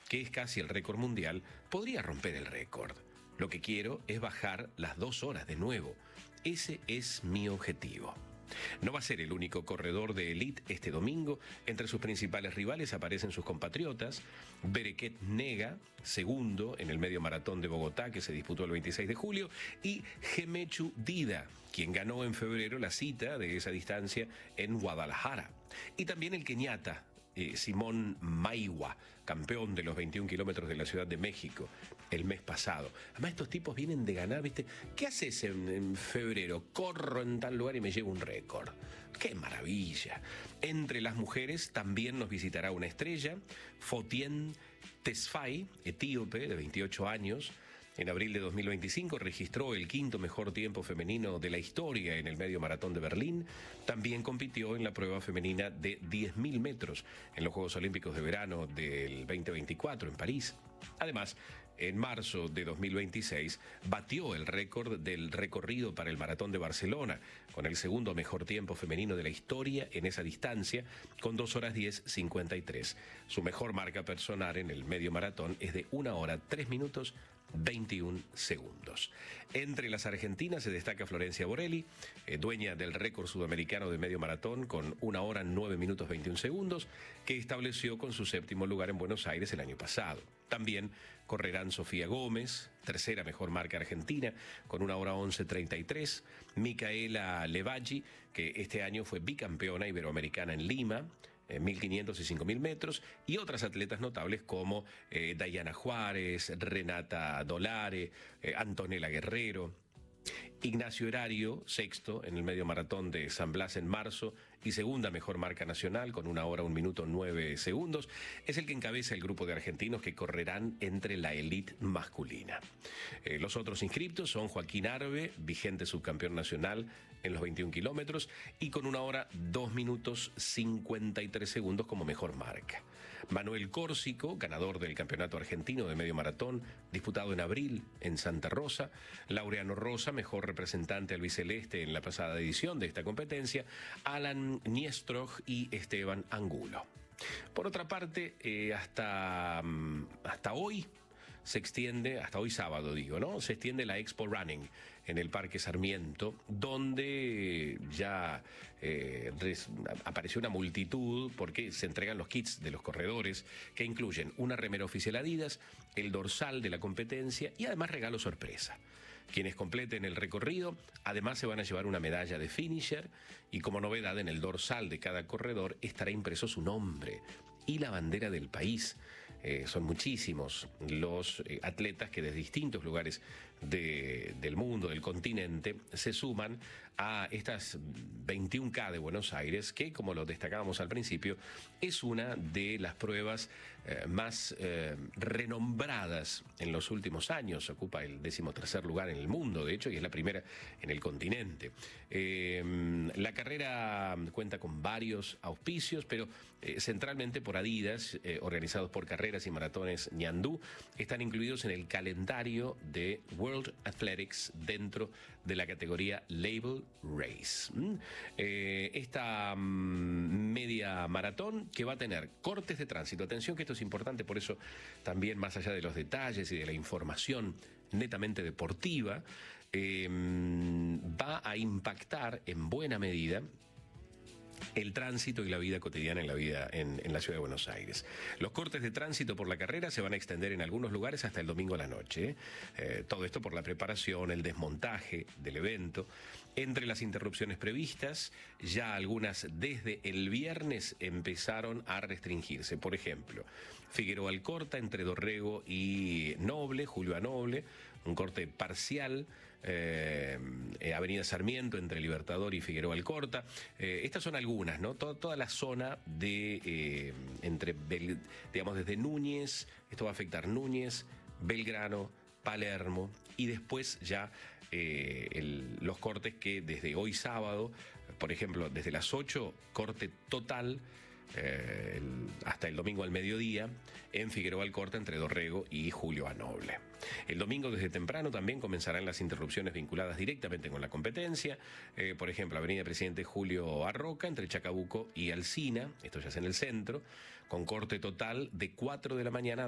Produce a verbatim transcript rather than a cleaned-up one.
que es casi el récord mundial, podría romper el récord. Lo que quiero es bajar las dos horas de nuevo. Ese es mi objetivo. No va a ser el único corredor de élite este domingo. Entre sus principales rivales aparecen sus compatriotas Bereket Nega, segundo en el medio maratón de Bogotá, que se disputó el veintiséis de julio, y Gemechu Dida, quien ganó en febrero la cita de esa distancia en Guadalajara. Y también el keniata Eh, Simón Maiwa, campeón de los veintiún kilómetros de la Ciudad de México el mes pasado. Además, estos tipos vienen de ganar, ¿viste? ¿Qué haces en, en febrero? Corro en tal lugar y me llevo un récord. ¡Qué maravilla! Entre las mujeres también nos visitará una estrella, Fotien Tesfaye, etíope de veintiocho años. En abril de dos mil veinticinco registró el quinto mejor tiempo femenino de la historia en el medio maratón de Berlín. También compitió en la prueba femenina de diez mil metros en los Juegos Olímpicos de Verano del veinte veinticuatro en París. Además, en marzo de dos mil veintiséis batió el récord del recorrido para el Maratón de Barcelona, con el segundo mejor tiempo femenino de la historia en esa distancia, con dos horas diez cincuenta y tres. Su mejor marca personal en el medio maratón es de una hora tres minutos veintiún segundos. Entre las argentinas se destaca Florencia Borelli, eh, dueña del récord sudamericano de medio maratón con una hora nueve minutos veintiún segundos, que estableció con su séptimo lugar en Buenos Aires el año pasado. También correrán Sofía Gómez, tercera mejor marca argentina, con una hora once treinta y tres, Micaela Levaggi, que este año fue bicampeona iberoamericana en Lima, mil quinientos y cinco mil metros, y otras atletas notables como eh, Dayana Juárez, Renata Dolare, eh, Antonella Guerrero. Ignacio Erario, sexto en el medio maratón de San Blas en marzo y segunda mejor marca nacional con una hora, un minuto, nueve segundos, es el que encabeza el grupo de argentinos que correrán entre la élite masculina. Eh, los otros inscriptos son Joaquín Arbe, vigente subcampeón nacional en los veintiún kilómetros y con una hora, dos minutos, cincuenta y tres segundos como mejor marca. Manuel Córsico, ganador del campeonato argentino de medio maratón, disputado en abril en Santa Rosa. Laureano Rosa, mejor representante albiceleste en la pasada edición de esta competencia. Alan Niestroj y Esteban Angulo. Por otra parte, eh, hasta, hasta hoy se extiende, hasta hoy sábado digo, ¿no? Se extiende la Expo Running en el Parque Sarmiento, donde ya eh, res, apareció una multitud porque se entregan los kits de los corredores que incluyen una remera oficial Adidas, el dorsal de la competencia y además regalo sorpresa. Quienes completen el recorrido además se van a llevar una medalla de finisher y como novedad en el dorsal de cada corredor estará impreso su nombre y la bandera del país. Eh, son muchísimos los eh, atletas que desde distintos lugares de, del mundo, del continente, se suman a estas veintiún K de Buenos Aires, que, como lo destacábamos al principio, es una de las pruebas eh, más eh, renombradas en los últimos años. Ocupa el decimotercer lugar en el mundo, de hecho, y es la primera en el continente. Eh, la carrera cuenta con varios auspicios, pero eh, centralmente por Adidas, eh, organizados por Carreras y Maratones Ñandú, están incluidos en el calendario de World Athletics dentro de la categoría Label Race. ¿Mm? Eh, esta mm, media maratón que va a tener cortes de tránsito. Atención que esto es importante, por eso también más allá de los detalles y de la información netamente deportiva, eh, va a impactar en buena medida el tránsito y la vida cotidiana en la vida en, en la ciudad de Buenos Aires. Los cortes de tránsito por la carrera se van a extender en algunos lugares hasta el domingo a la noche. Eh, todo esto por la preparación, el desmontaje del evento. Entre las interrupciones previstas, ya algunas desde el viernes empezaron a restringirse. Por ejemplo, Figueroa Alcorta entre Dorrego y Noble, Julio a Noble, un corte parcial. Eh, eh, Avenida Sarmiento entre Libertador y Figueroa Alcorta. Eh, estas son algunas, ¿no? Toda, toda la zona de eh, entre, Bel, digamos, desde Núñez, esto va a afectar Núñez, Belgrano, Palermo y después ya eh, el, los cortes que desde hoy sábado, por ejemplo, desde las ocho, corte total. Eh, el, hasta el domingo al mediodía en Figueroa Alcorta entre Dorrego y Julio a Noble. El domingo desde temprano también comenzarán las interrupciones vinculadas directamente con la competencia, eh, por ejemplo Avenida Presidente Julio Arroca entre Chacabuco y Alsina, esto ya es en el centro, con corte total de cuatro de la mañana